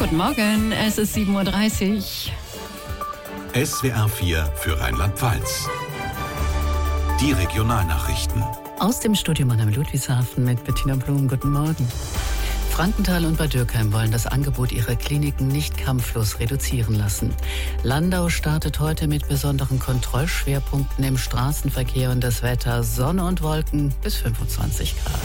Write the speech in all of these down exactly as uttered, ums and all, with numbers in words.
Guten Morgen, es ist sieben Uhr dreißig. S W R vier für Rheinland-Pfalz. Die Regionalnachrichten. Aus dem Studio Mannheim Ludwigshafen mit Bettina Blum. Guten Morgen. Frankenthal und Bad Dürkheim wollen das Angebot ihrer Kliniken nicht kampflos reduzieren lassen. Landau startet heute mit besonderen Kontrollschwerpunkten im Straßenverkehr und das Wetter Sonne und Wolken bis fünfundzwanzig Grad.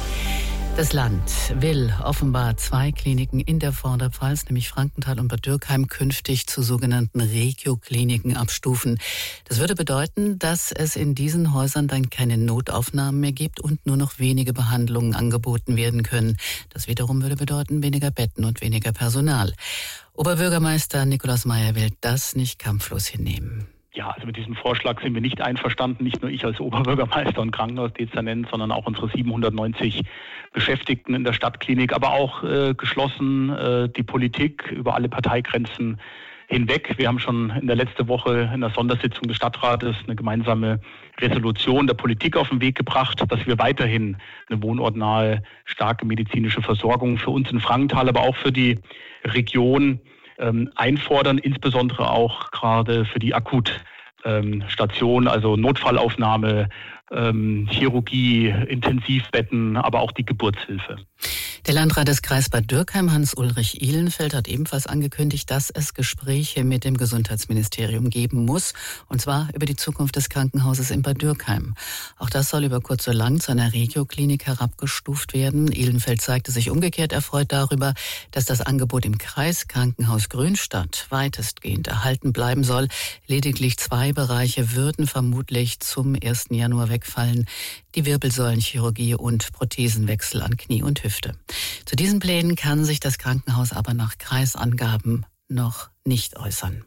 Das Land will offenbar zwei Kliniken in der Vorderpfalz, nämlich Frankenthal und Bad Dürkheim, künftig zu sogenannten Regio-Kliniken abstufen. Das würde bedeuten, dass es in diesen Häusern dann keine Notaufnahmen mehr gibt und nur noch wenige Behandlungen angeboten werden können. Das wiederum würde bedeuten weniger Betten und weniger Personal. Oberbürgermeister Nikolaus Meyer will das nicht kampflos hinnehmen. Ja, also mit diesem Vorschlag sind wir nicht einverstanden, nicht nur ich als Oberbürgermeister und Krankenhausdezernent, sondern auch unsere siebenhundertneunzig Beschäftigten in der Stadtklinik, aber auch äh, geschlossen äh, die Politik über alle Parteigrenzen hinweg. Wir haben schon in der letzten Woche in der Sondersitzung des Stadtrates eine gemeinsame Resolution der Politik auf den Weg gebracht, dass wir weiterhin eine wohnortnahe, starke medizinische Versorgung für uns in Frankenthal, aber auch für die Region ähm, einfordern, insbesondere auch gerade für die Akutstation, also Notfallaufnahme, ähm, Chirurgie, Intensivbetten, aber auch die Geburtshilfe. Der Landrat des Kreises Bad Dürkheim, Hans-Ulrich Ihlenfeld, hat ebenfalls angekündigt, dass es Gespräche mit dem Gesundheitsministerium geben muss, und zwar über die Zukunft des Krankenhauses in Bad Dürkheim. Auch das soll über kurz oder lang zu einer Regioklinik herabgestuft werden. Ihlenfeld zeigte sich umgekehrt erfreut darüber, dass das Angebot im Kreiskrankenhaus Grünstadt weitestgehend erhalten bleiben soll. Lediglich zwei Bereiche würden vermutlich zum ersten Januar wegfallen: die Wirbelsäulenchirurgie und Prothesenwechsel an Knie und Hüfte. Zu diesen Plänen kann sich das Krankenhaus aber nach Kreisangaben noch nicht äußern.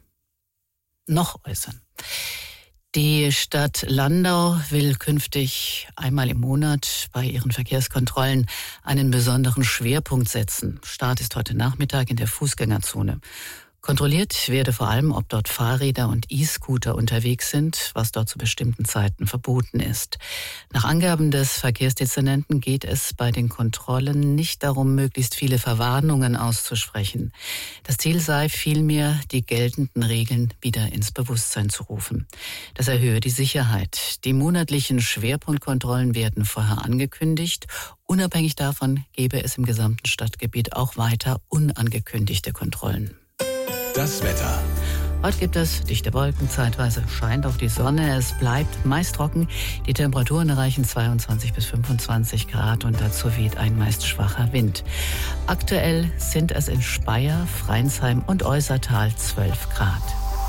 Noch äußern. Die Stadt Landau will künftig einmal im Monat bei ihren Verkehrskontrollen einen besonderen Schwerpunkt setzen. Start ist heute Nachmittag in der Fußgängerzone. Kontrolliert werde vor allem, ob dort Fahrräder und E-Scooter unterwegs sind, was dort zu bestimmten Zeiten verboten ist. Nach Angaben des Verkehrsdezernenten geht es bei den Kontrollen nicht darum, möglichst viele Verwarnungen auszusprechen. Das Ziel sei vielmehr, die geltenden Regeln wieder ins Bewusstsein zu rufen. Das erhöhe die Sicherheit. Die monatlichen Schwerpunktkontrollen werden vorher angekündigt. Unabhängig davon gebe es im gesamten Stadtgebiet auch weiter unangekündigte Kontrollen. Das Wetter. Heute gibt es dichte Wolken, zeitweise scheint auch die Sonne. Es bleibt meist trocken. Die Temperaturen erreichen zweiundzwanzig bis fünfundzwanzig Grad und dazu weht ein meist schwacher Wind. Aktuell sind es in Speyer, Freinsheim und Eußertal zwölf Grad.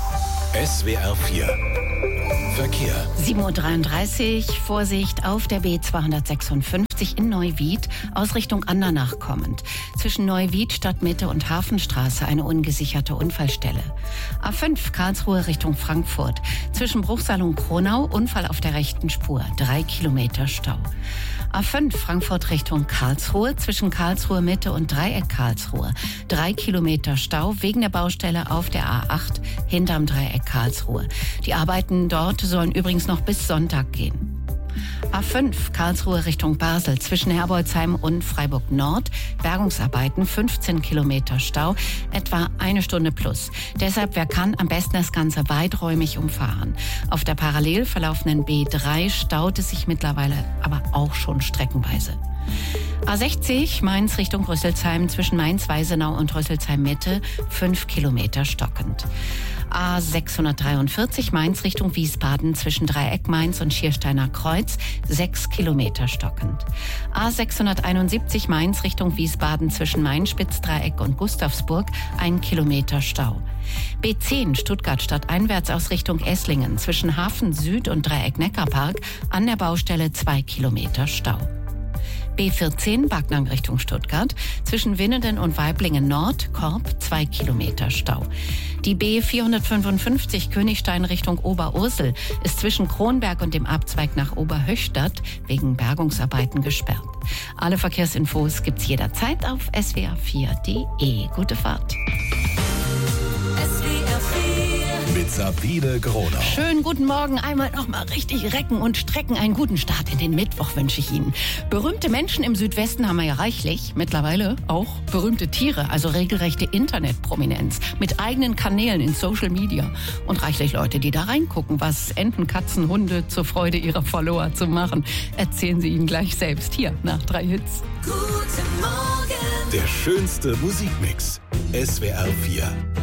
S W R vier Verkehr. sieben Uhr dreiunddreißig, Vorsicht auf der B zweihundertsechsundfünfzig in Neuwied, aus Richtung Andernach kommend. Zwischen Neuwied, Stadtmitte und Hafenstraße eine ungesicherte Unfallstelle. A fünf, Karlsruhe Richtung Frankfurt. Zwischen Bruchsal und Kronau, Unfall auf der rechten Spur, drei Kilometer Stau. A fünf, Frankfurt Richtung Karlsruhe, zwischen Karlsruhe Mitte und Dreieck Karlsruhe. Drei Kilometer Stau wegen der Baustelle auf der A acht hinterm Dreieck Karlsruhe. Die Arbeiten dort sollen übrigens noch bis Sonntag gehen. A fünf, Karlsruhe Richtung Basel, zwischen Herbolzheim und Freiburg Nord. Bergungsarbeiten, fünfzehn Kilometer Stau, etwa eine Stunde plus. Deshalb, wer kann, am besten das Ganze weiträumig umfahren. Auf der parallel verlaufenden B drei staut es sich mittlerweile aber auch schon streckenweise. A sechzig, Mainz Richtung Rüsselsheim, zwischen Mainz-Weisenau und Rüsselsheim-Mitte, fünf Kilometer stockend. A sechshundertdreiundvierzig, Mainz Richtung Wiesbaden, zwischen Dreieck Mainz und Schiersteiner Kreuz, sechs Kilometer stockend. A sechshunderteinundsiebzig, Mainz Richtung Wiesbaden, zwischen Main-Spitzdreieck und Gustavsburg, ein Kilometer Stau. B zehn, Stuttgart stadteinwärts aus Richtung Esslingen, zwischen Hafen Süd und Dreieck Neckarpark, an der Baustelle zwei Kilometer Stau. B vierzehn, Backnang Richtung Stuttgart, zwischen Winnenden und Weiblingen Nord, Korb, zwei Kilometer Stau. Die B vierhundertfünfundfünfzig, Königstein Richtung Oberursel, ist zwischen Kronberg und dem Abzweig nach Oberhöchstadt wegen Bergungsarbeiten gesperrt. Alle Verkehrsinfos gibt's jederzeit auf S W R vier punkt de. Gute Fahrt. S W R vier Mit Sabine Groner. Schönen guten Morgen. Einmal noch mal richtig recken und strecken. Einen guten Start in den Mittwoch wünsche ich Ihnen. Berühmte Menschen im Südwesten haben wir ja reichlich. Mittlerweile auch berühmte Tiere, also regelrechte Internetprominenz. Mit eigenen Kanälen in Social Media. Und reichlich Leute, die da reingucken, was Enten, Katzen, Hunde zur Freude ihrer Follower zu machen. Erzählen Sie Ihnen gleich selbst hier nach drei Hits. Guten Morgen. Der schönste Musikmix. S W R vier.